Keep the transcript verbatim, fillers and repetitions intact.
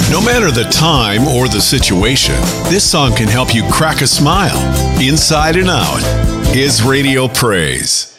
No matter the time or the situation, this song can help you crack a smile, inside and out. Is Radio Praise.